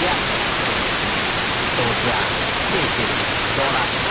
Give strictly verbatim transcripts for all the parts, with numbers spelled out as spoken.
了。多谢谢谢多啦。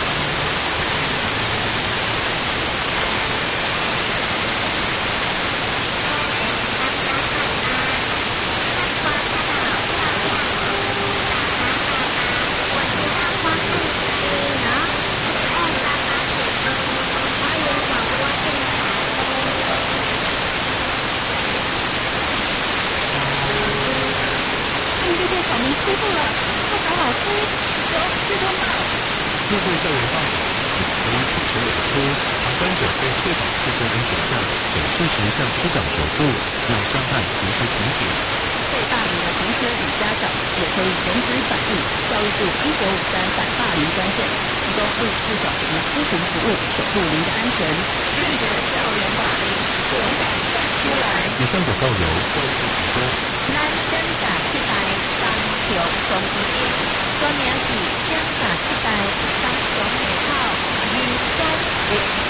师傅了，快找老师！有师傅吗？ 面对校园霸凌，可以主持演出，旁观者在确保事件安全下，得适时向师长求助，让伤害及时停止。 被霸凌的同学与家长也可以同时反映教育部一九五三反霸凌专线，提供二十四小时咨询服务，守护您的安全。拒绝校园霸凌，勇敢站出来。 以上广告由教育部提供。 咱检查出来，当场送医院，专名是检查出来，当场会考，二三零。